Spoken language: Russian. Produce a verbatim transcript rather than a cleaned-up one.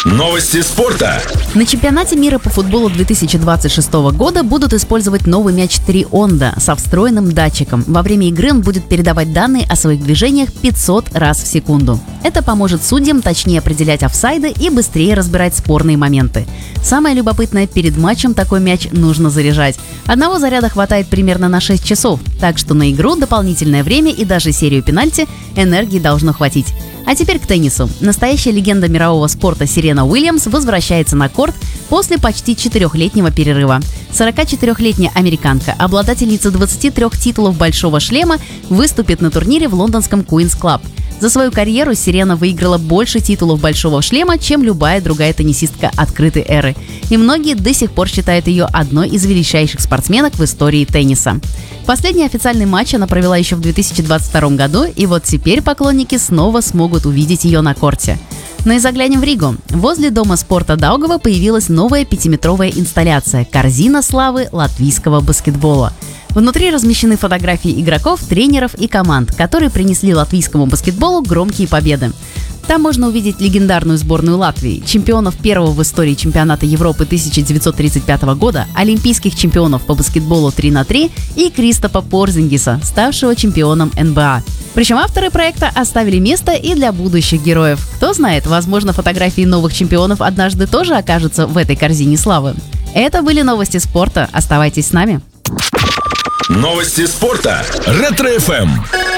Новости спорта. На чемпионате мира по футболу две тысячи двадцать шестого года будут использовать новый мяч три онда со встроенным датчиком. Во время игры он будет передавать данные о своих движениях пятьсот раз в секунду. Это поможет судьям точнее определять офсайды и быстрее разбирать спорные моменты. Самое любопытное, перед матчем такой мяч нужно заряжать. Одного заряда хватает примерно на шесть часов, так что на игру, дополнительное время и даже серию пенальти энергии должно хватить. А теперь к теннису. Настоящая легенда мирового спорта Серена Уильямс возвращается на корт после почти четырехлетнего перерыва. сорокачетырехлетняя американка, обладательница двадцати трёх титулов «Большого шлема», выступит на турнире в лондонском Queen's Club. За свою карьеру Серена выиграла больше титулов «Большого шлема», чем любая другая теннисистка открытой эры. И многие до сих пор считают ее одной из величайших спортсменок в истории тенниса. Последний официальный матч она провела еще в две тысячи двадцать втором году, и вот теперь поклонники снова смогут увидеть ее на корте. Ну и заглянем в Ригу. Возле Дома спорта Даугава появилась новая пятиметровая инсталляция «Корзина славы латвийского баскетбола». Внутри размещены фотографии игроков, тренеров и команд, которые принесли латвийскому баскетболу громкие победы. Там можно увидеть легендарную сборную Латвии, чемпионов первого в истории чемпионата Европы тысяча девятьсот тридцать пятого года, олимпийских чемпионов по баскетболу три на три и Кристопа Порзингиса, ставшего чемпионом эн бэ а. Причем авторы проекта оставили место и для будущих героев. Кто знает, возможно, фотографии новых чемпионов однажды тоже окажутся в этой корзине славы. Это были новости спорта. Оставайтесь с нами. Новости спорта. Ретро эф эм.